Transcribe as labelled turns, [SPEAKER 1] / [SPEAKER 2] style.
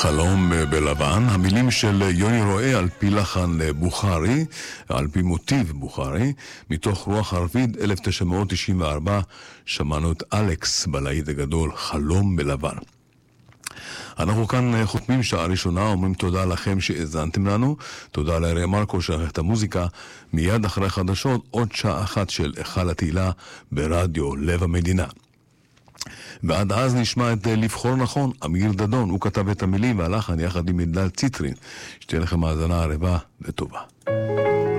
[SPEAKER 1] חלום בלבן, המילים של יוני רואה על פי לחן בוכרי, על פי מוטיב בוכרי, מתוך רוח ערבית 1994, שמענו את אלכס בלהיט הגדול, חלום בלבן. אנחנו כאן חותמים שעה ראשונה, אומרים תודה לכם שהאזנתם לנו, תודה לאריה מרקו שערך את המוזיקה, מיד אחרי חדשות עוד שעה אחת של היכל התהילה ברדיו לב המדינה. ועד אז נשמע את לבחור נכון, אמיר דדון, הוא כתב את המילים והלחן יחד עם מדלל ציטרין. שתהיה לכם האזנה ערבה וטובה.